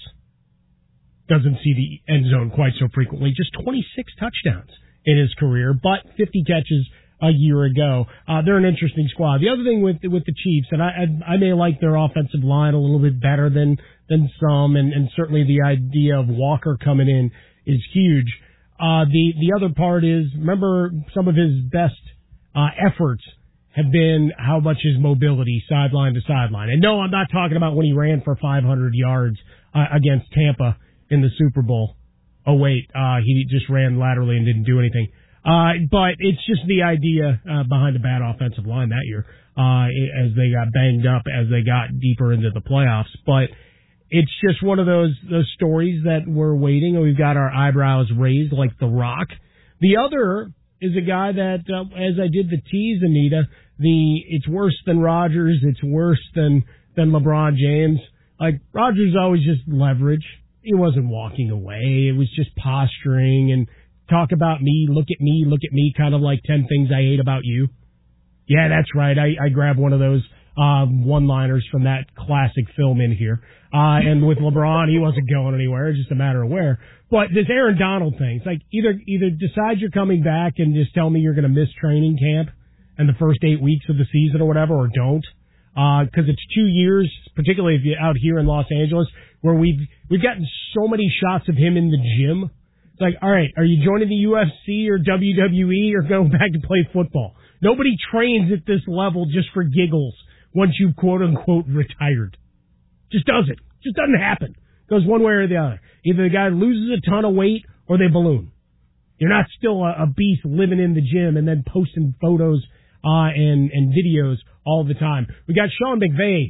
Doesn't see the end zone quite so frequently. Just twenty-six touchdowns in his career, but fifty catches a year ago. Uh, they're an interesting squad. The other thing with with the Chiefs, and I I, I may like their offensive line a little bit better than than some, and, and certainly the idea of Walker coming in is huge. Uh, the the other part is, remember, some of his best uh, efforts have been how much his mobility sideline to sideline. And no, I'm not talking about when he ran for five hundred yards uh, against Tampa in the Super Bowl. Oh, wait, uh, he just ran laterally and didn't do anything. Uh, but it's just the idea uh, behind the bad offensive line that year uh, as they got banged up, as they got deeper into the playoffs. But it's just one of those those stories that we're waiting, and we've got our eyebrows raised like The Rock. The other is a guy that, uh, as I did the tease, Anita, the it's worse than Rodgers, it's worse than, than LeBron James. Like, Rodgers always just leverage. He wasn't walking away. It was just posturing and talk about me, look at me, look at me, kind of like ten things I hate about you. Yeah, that's right. I, I grabbed one of those um, one-liners from that classic film in here. Uh, and with LeBron, he wasn't going anywhere. It's just a matter of where. But this Aaron Donald thing, it's like either either decide you're coming back and just tell me you're going to miss training camp and the first eight weeks of the season or whatever, or don't. Because uh, it's two years, particularly if you're out here in Los Angeles, where we've we've gotten so many shots of him in the gym. It's like, all right, are you joining the U F C or W W E or going back to play football? Nobody trains at this level just for giggles once you've quote-unquote retired. Just doesn't. Just doesn't happen. Goes one way or the other. Either the guy loses a ton of weight or they balloon. You're not still a, a beast living in the gym and then posting photos uh, and, and videos all the time. We got Sean McVay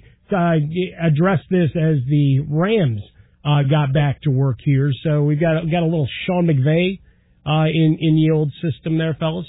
uh, address this as the Rams uh, got back to work here. So we've got, got a little Sean McVay uh, in, in the old system there, fellas.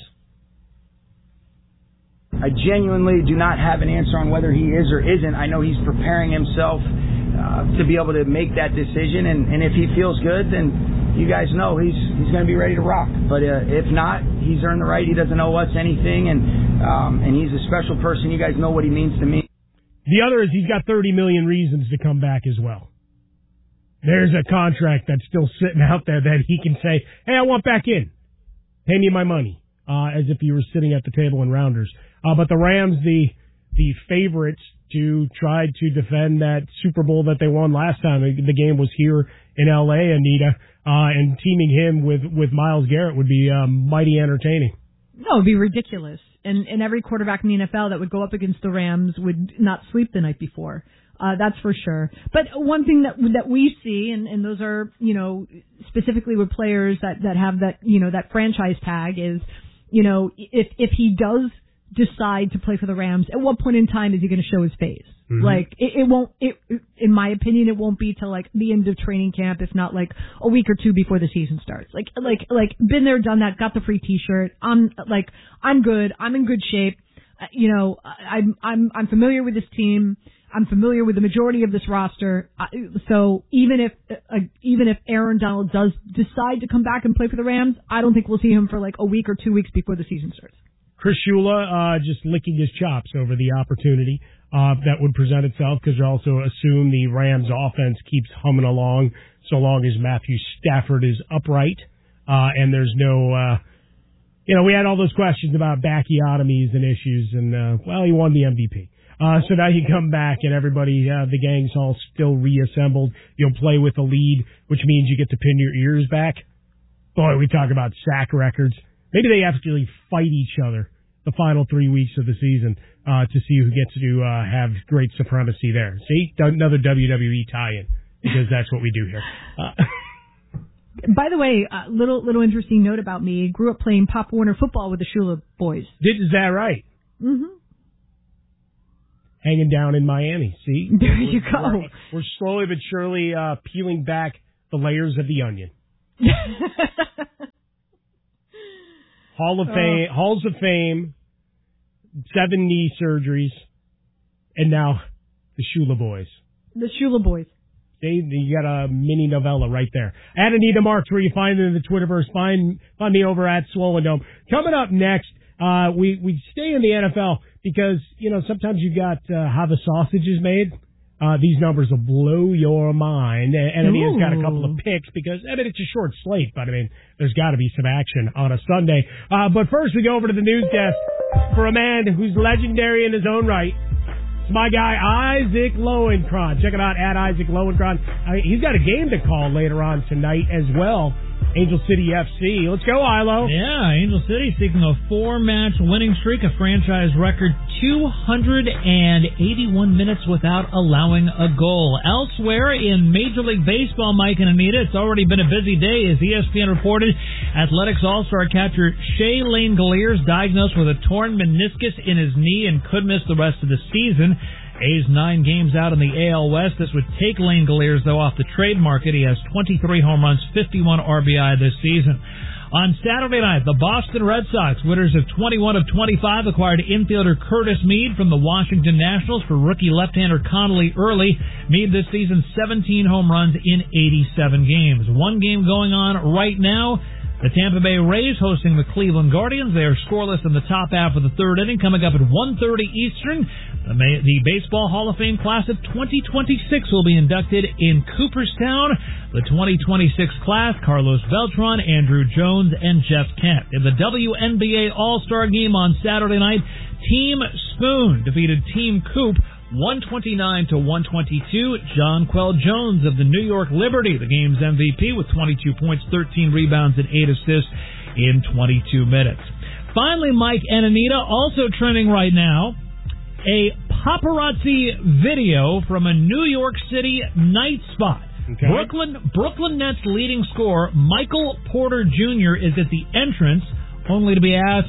I genuinely do not have an answer on whether he is or isn't. I know he's preparing himself uh, to be able to make that decision, and, and if he feels good, then you guys know he's he's going to be ready to rock. But uh, if not, he's earned the right. He doesn't owe us anything, and um, and he's a special person. You guys know what he means to me. The other is he's got thirty million reasons to come back as well. There's a contract that's still sitting out there that he can say, hey, I want back in. Pay me my money, uh, as if he were sitting at the table in Rounders. Uh, but the Rams, the the favorites to try to defend that Super Bowl that they won last time. The game was here in L A, Anita, uh, and teaming him with, with Myles Garrett would be um, mighty entertaining. No, it'd be ridiculous. And, and every quarterback in the N F L that would go up against the Rams would not sleep the night before. Uh, that's for sure. But one thing that that we see, and, and those are, you know, specifically with players that, that have that, you know, that franchise tag is, you know, if if he does decide to play for the Rams, at what point in time is he going to show his face? Mm-hmm. Like, it, it won't, it, in my opinion, it won't be till like the end of training camp, if not like a week or two before the season starts. Like, like, like, been there, done that, got the free t-shirt. I'm like, I'm good. I'm in good shape. Uh, you know, I'm, I'm, I'm familiar with this team. I'm familiar with the majority of this roster. Uh, so even if, uh, even if Aaron Donald does decide to come back and play for the Rams, I don't think we'll see him for like a week or two weeks before the season starts. Chris Shula uh, just licking his chops over the opportunity uh, that would present itself, because you also assume the Rams offense keeps humming along so long as Matthew Stafford is upright uh, and there's no uh, you know, we had all those questions about bacchiotomies and issues, and, uh, well, he won the M V P. Uh, so now you come back and everybody, uh, the gang's all still reassembled. You'll play with a lead, which means you get to pin your ears back. Boy, we talk about sack records. Maybe they actually fight each other the final three weeks of the season, uh, to see who gets to, uh, have great supremacy there. See? Another W W E tie-in, because that's what we do here. Uh, By the way, uh, little, little interesting note about me. Grew up playing Pop Warner football with the Shula boys. Did, is that right? Mm-hmm. Hanging down in Miami. See? There we're, you go. We're, we're slowly but surely uh, peeling back the layers of the onion. Hall of Fame, oh. Halls of Fame, seven knee surgeries, and now the Shula boys. The Shula boys. They, you got a mini novella right there. At Anita Marks, where you find it in the Twitterverse. Find, find me over at Swollen Dome. Coming up next, uh, we, we stay in the N F L because, you know, sometimes you got uh, how the sausage is made. Uh, these numbers will blow your mind. And Anita's got a couple of picks because, I mean, it's a short slate, but I mean, there's got to be some action on a Sunday. Uh, but first we go over to the news desk for a man who's legendary in his own right. It's my guy, Isaac Lowenkron. Check him out at Isaac Lowenkron. I mean, he's got a game to call later on tonight as well. Angel City F C. Let's go, Ilo. Yeah, Angel City seeking a four-match winning streak, a franchise record two hundred eighty-one minutes without allowing a goal. Elsewhere in Major League Baseball, Mike and Anita, it's already been a busy day as E S P N reported Athletics All-Star catcher Shea Langeliers diagnosed with a torn meniscus in his knee and could miss the rest of the season. A's nine games out in the A L West. This would take Langeliers, though, off the trade market. He has twenty-three home runs, fifty-one R B I this season. On Saturday night, the Boston Red Sox, winners of twenty-one of twenty-five, acquired infielder Curtis Mead from the Washington Nationals for rookie left-hander Connolly Early. Mead this season, seventeen home runs in eighty-seven games. One game going on right now. The Tampa Bay Rays hosting the Cleveland Guardians. They are scoreless in the top half of the third inning. Coming up at one thirty Eastern, the, May, the Baseball Hall of Fame class of twenty twenty-six will be inducted in Cooperstown. The twenty twenty-six class, Carlos Beltran, Andrew Jones, and Jeff Kent. In the W N B A All-Star Game on Saturday night, Team Spoon defeated Team Coop one twenty-nine to one twenty-two. John Quell Jones of the New York Liberty, the game's M V P, with twenty-two points, thirteen rebounds, and eight assists in twenty-two minutes. Finally, Mike and Anita, also trending right now, a paparazzi video from a New York City night spot. Okay. Brooklyn Brooklyn Nets leading scorer Michael Porter Junior is at the entrance, only to be asked,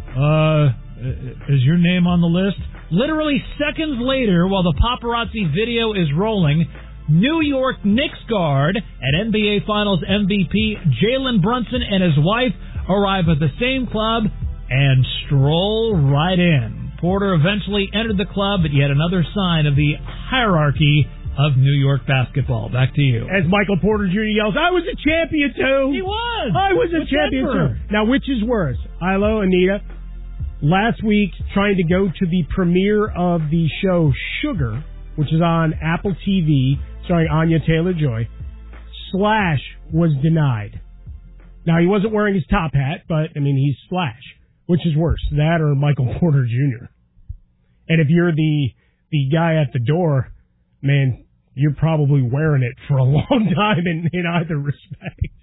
uh, is your name on the list? Literally seconds later, while the paparazzi video is rolling, New York Knicks guard and N B A Finals M V P Jalen Brunson and his wife arrive at the same club and stroll right in. Porter eventually entered the club, but yet another sign of the hierarchy of New York basketball. Back to you. As Michael Porter Junior yells, I was a champion too! He was! I was a With champion Denver. too! Now, which is worse? Ilo, Anita, last week trying to go to the premiere of the show Sugar, which is on Apple T V, starring Anya Taylor-Joy, Slash was denied. Now, he wasn't wearing his top hat, but, I mean, he's Slash. Which is worse, that or Michael Porter Junior? And if you're the the guy at the door, man, you're probably wearing it for a long time in, in either respect.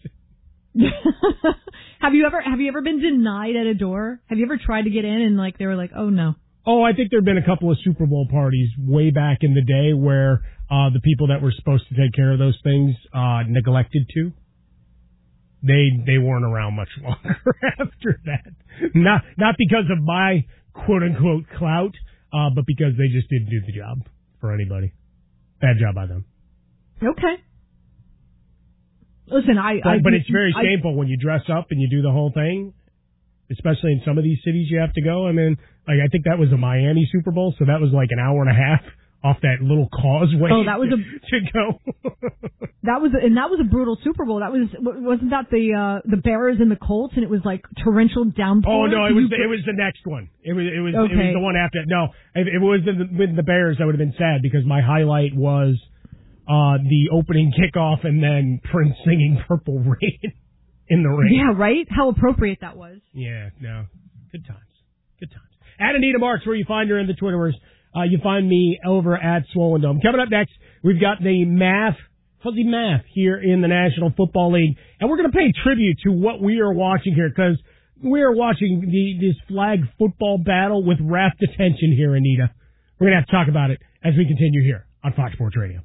Have you ever have you ever been denied at a door? Have you ever tried to get in and like they were like, oh no? Oh, I think there have been a couple of Super Bowl parties way back in the day where uh, the people that were supposed to take care of those things uh, neglected to. They they weren't around much longer after that. Not not because of my quote unquote clout, uh, but because they just didn't do the job for anybody. Bad job by them. Okay. Listen, I. But, I but it's very I, shameful when you dress up and you do the whole thing, especially in some of these cities you have to go. I mean, like I think that was the Miami Super Bowl, so that was like an hour and a half off that little causeway. Oh, that was a to go. That was a, and that was a brutal Super Bowl. That was wasn't that the uh, the Bears and the Colts, and it was like torrential downpour. Oh no, it was the, it was the next one. It was it was okay. it was the one after. No, if it was the, with the Bears, I would have been sad because my highlight was uh, the opening kickoff and then Prince singing "Purple Rain." in the rain. Yeah, right? How appropriate that was. Yeah, no. Good times. Good times. At Anita Marks, where you find her in the Twitterverse. Uh, you find me over at Swollen Dome. Coming up next, we've got the math, fuzzy math here in the National Football League. And we're going to pay tribute to what we are watching here, because we are watching the this flag football battle with rapt attention here, Anita. We're going to have to talk about it as we continue here on Fox Sports Radio.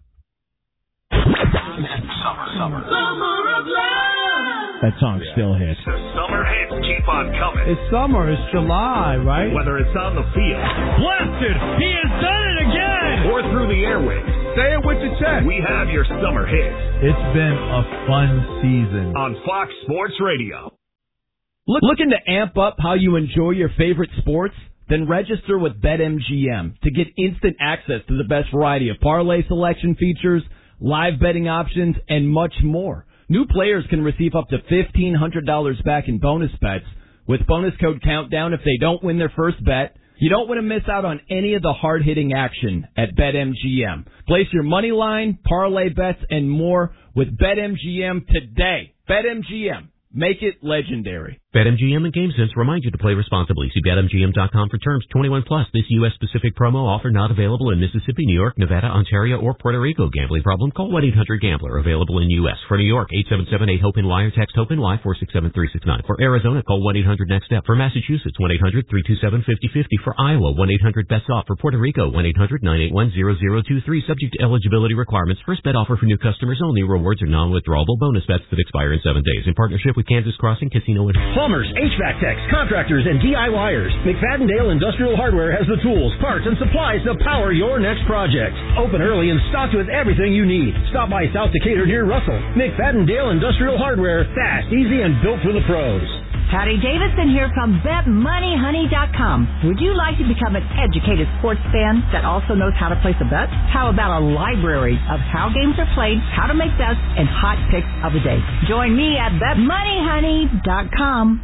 Summer, summer. Summer of love. That song still hits. The summer hits keep on coming. It's summer. It's July, right? Whether it's on the field. Blasted! He has done it again! Or through the airwaves. Say it with your chest. We have your summer hits. It's been a fun season. On Fox Sports Radio. Look, looking to amp up how you enjoy your favorite sports? Then register with BetMGM to get instant access to the best variety of parlay selection features, live betting options, and much more. New players can receive up to fifteen hundred dollars back in bonus bets with bonus code COUNTDOWN if they don't win their first bet. You don't want to miss out on any of the hard-hitting action at BetMGM. Place your money line, parlay bets, and more with BetMGM today. BetMGM. Make it legendary. BetMGM and GameSense remind you to play responsibly. See Bet M G M dot com for terms. twenty-one plus. This U S-specific promo offer not available in Mississippi, New York, Nevada, Ontario, or Puerto Rico. Gambling problem? Call one eight hundred gambler. Available in U S. For New York, eight seven seven eight HOPE-N-Y or text HOPE-N-Y four six seven three six nine. For Arizona, call one eight hundred next step. For Massachusetts, one eight hundred three two seven five zero five zero. For Iowa, one eight hundred best off. For Puerto Rico, one eight hundred nine eight one zero zero two three. Subject to eligibility requirements. First bet offer for new customers only. Rewards are non-withdrawable bonus bets that expire in seven days. In partnership with Kansas Crossing Casino and Plumbers, H V A C techs, contractors, and DIYers. McFadden-Dale Industrial Hardware has the tools, parts, and supplies to power your next project. Open early and stocked with everything you need. Stop by South Decatur near Russell. McFadden-Dale Industrial Hardware. Fast, easy, and built for the pros. Patty Davidson here from Bet Money Honey dot com. Would you like to become an educated sports fan that also knows how to place a bet? How about a library of how games are played, how to make bets, and hot picks of the day? Join me at Bet Money Honey dot com.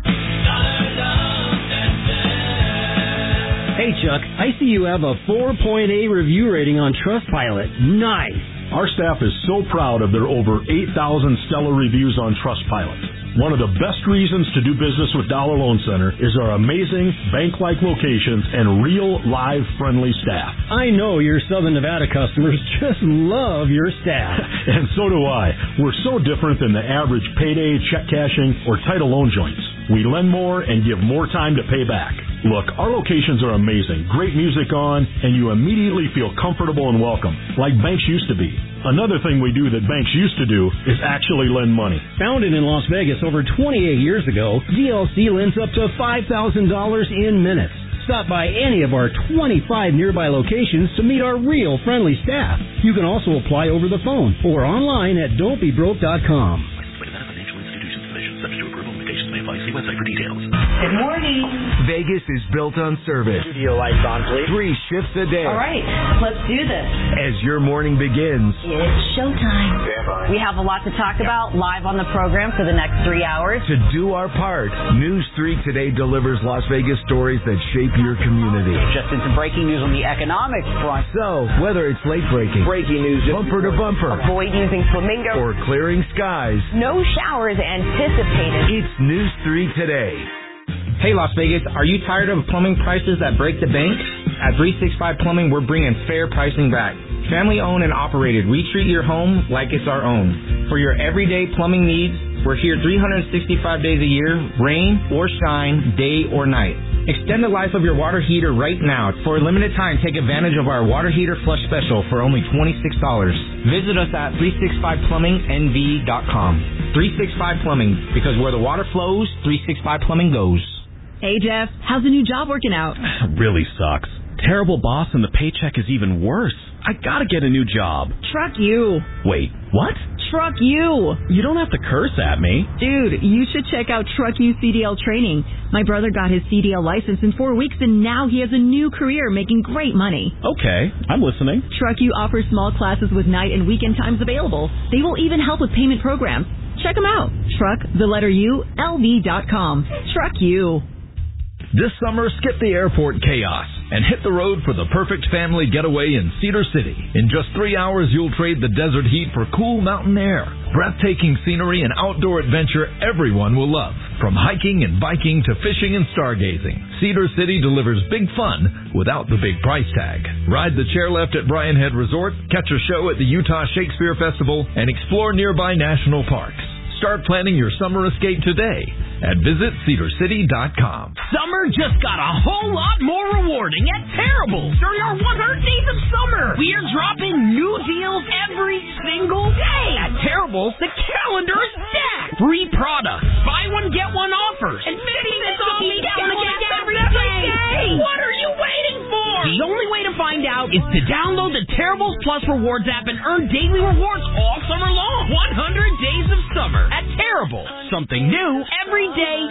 Hey, Chuck, I see you have a four point eight review rating on Trustpilot. Nice. Our staff is so proud of their over eight thousand stellar reviews on Trustpilot. One of the best reasons to do business with Dollar Loan Center is our amazing bank-like locations and real, live, friendly staff. I know your Southern Nevada customers just love your staff. And so do I. We're so different than the average payday, check cashing, or title loan joints. We lend more and give more time to pay back. Look, our locations are amazing. Great music on, and you immediately feel comfortable and welcome, like banks used to be. Another thing we do that banks used to do is actually lend money. Founded in Las Vegas over twenty-eight years ago, D L C lends up to five thousand dollars in minutes. Stop by any of our twenty-five nearby locations to meet our real friendly staff. You can also apply over the phone or online at don't be broke dot com. See website for details. Good morning. Vegas is built on service. Studio lights on, please. Three shifts a day. All right, let's do this. As your morning begins. It's showtime. We have a lot to talk about live on the program for the next three hours. To do our part, News three Today delivers Las Vegas stories that shape your community. Just into breaking news on the economic front. So, whether it's late breaking, breaking news, bumper to bumper, avoid using flamingo, or clearing skies, no showers anticipated. It's News three Today. Hey Las Vegas, are you tired of plumbing prices that break the bank? At three sixty-five Plumbing, we're bringing fair pricing back. Family owned and operated, we treat your home like it's our own. For your everyday plumbing needs, we're here three hundred sixty-five days a year, rain or shine, day or night. Extend the life of your water heater right now. For a limited time, take advantage of our water heater flush special for only twenty-six dollars. Visit us at three sixty-five plumbing N V dot com. three sixty-five Plumbing, because where the water flows, three sixty-five Plumbing goes. Hey, Jeff, how's the new job working out? Really sucks. Terrible boss and the paycheck is even worse. I gotta get a new job. Truck you. Wait, what? Truck you. You don't have to curse at me. Dude, you should check out Truck You C D L training. My brother got his C D L license in four weeks and now he has a new career making great money. Okay, I'm listening. Truck You offers small classes with night and weekend times available. They will even help with payment programs. Check them out. Truck, the letter U, L V dot com. Truck You. This summer, skip the airport chaos and hit the road for the perfect family getaway in Cedar City. In just three hours, you'll trade the desert heat for cool mountain air, breathtaking scenery, and outdoor adventure everyone will love. From hiking and biking to fishing and stargazing, Cedar City delivers big fun without the big price tag. Ride the chairlift at Bryan Head Resort, catch a show at the Utah Shakespeare Festival, and explore nearby national parks. Start planning your summer escape today at visit cedar city dot com. Summer just got a whole lot more rewarding at Terrible during our one hundred days of summer. We are dropping new deals every single day. At Terrible, the calendar is stacked. Free products, buy one, get one offers, and fifty cents off each gallon of gas every day. What are you waiting for? The only way to find out is to download the Terribles Plus Rewards app and earn daily rewards all summer long. one hundred days of summer at Terrible. Something new every day,